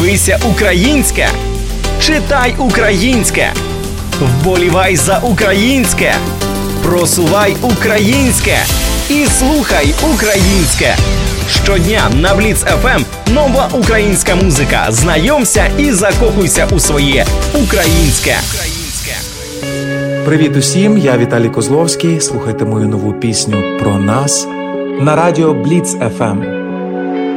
Дивися українське, читай українське, вболівай за українське, просувай українське і слухай українське. Щодня на Blitz FM нова українська музика. Знайомся і закохуйся у своє українське. Привіт усім, я Віталій Козловський. Слухайте мою нову пісню про нас на радіо Blitz FM.